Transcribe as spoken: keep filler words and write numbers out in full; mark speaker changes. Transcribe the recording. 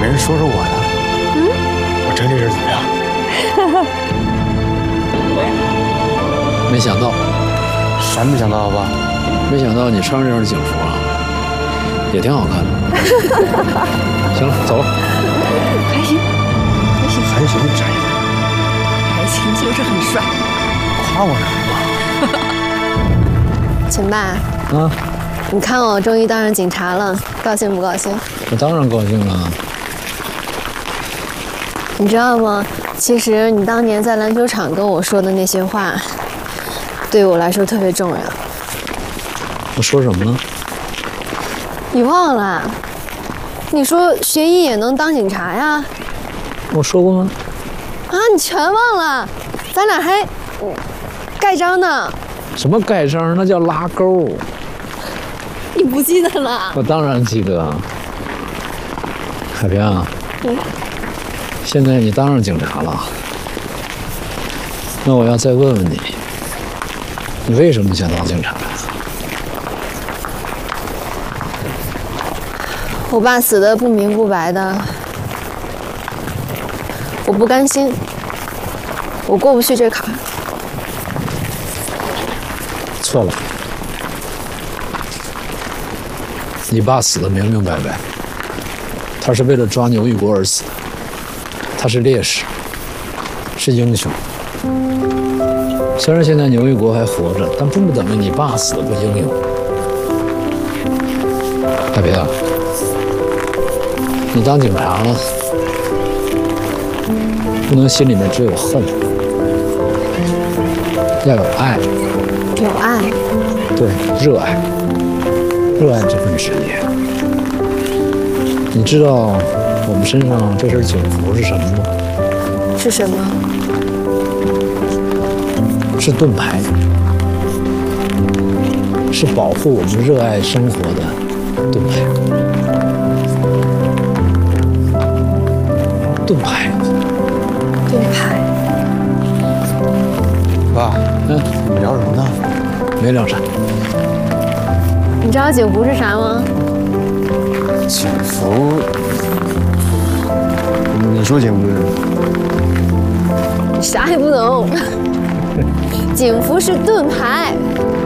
Speaker 1: 没人说说我呢？嗯，我整理人怎么样？
Speaker 2: 没想到，
Speaker 1: 啥没想到吧？
Speaker 2: 没想到你穿上这身警服啊，也挺好看的。行了，走了。
Speaker 3: 还行，还行，
Speaker 1: 还行，啥意思？
Speaker 3: 还行，就是很帅。
Speaker 1: 夸我呢？
Speaker 4: 秦爸，
Speaker 2: 啊，
Speaker 4: 你看我终于当上警察了，高兴不高兴？
Speaker 2: 我当然高兴了。
Speaker 4: 你知道吗？其实你当年在篮球场跟我说的那些话，对我来说特别重要。
Speaker 2: 我说什么呢？
Speaker 4: 你忘了？你说学医也能当警察呀？
Speaker 2: 我说过吗？
Speaker 4: 啊，你全忘了？咱俩还盖章呢。
Speaker 2: 什么盖章？那叫拉钩。
Speaker 4: 你不记得了？
Speaker 2: 我当然记得。海平啊，
Speaker 4: 嗯，
Speaker 2: 现在你当上警察了，那我要再问问你，你为什么想当警察？
Speaker 4: 我爸死得不明不白的，我不甘心，我过不去这坎儿。
Speaker 2: 错了，你爸死得明明白白，他是为了抓牛玉国而死的，他是烈士，是英雄。虽然现在牛玉国还活着，但并不等于你爸死得不英勇。海平啊，你当警察了，不能心里面只有恨，要有爱。
Speaker 4: 有爱，
Speaker 2: 对，热爱，热爱这份职业。你知道我们身上这身警服是什么吗？
Speaker 4: 是什么？
Speaker 2: 是盾牌，是保护我们热爱生活的盾牌。盾牌，
Speaker 4: 盾牌。
Speaker 1: 爸，
Speaker 2: 嗯，
Speaker 1: 你们聊什么呢？
Speaker 2: 没聊啥。
Speaker 4: 你知道警服是啥吗？
Speaker 1: 警服，你说警服是？
Speaker 4: 啥也不懂。警服是盾牌，